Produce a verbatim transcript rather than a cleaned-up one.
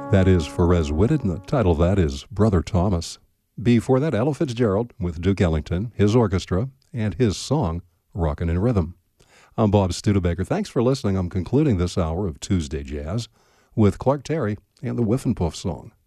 That is Perez Whitted, and the title of that is Brother Thomas. Before that, Ella Fitzgerald with Duke Ellington, his orchestra, and his song, Rockin' in Rhythm. I'm Bob Studebaker. Thanks for listening. I'm concluding this hour of Tuesday Jazz with Clark Terry and the Whiff and Puff song.